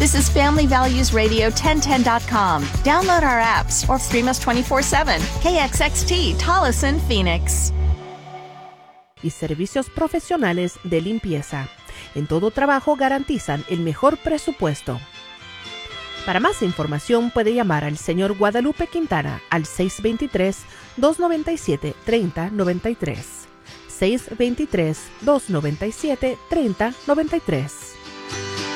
This is Family Values Radio 1010.com. Download our apps or stream us 24/7. KXXT, Tolleson, Phoenix. Y servicios profesionales de limpieza. En todo trabajo garantizan el mejor presupuesto. Para más información puede llamar al señor Guadalupe Quintana al 623-297-3093. 623-297-3093.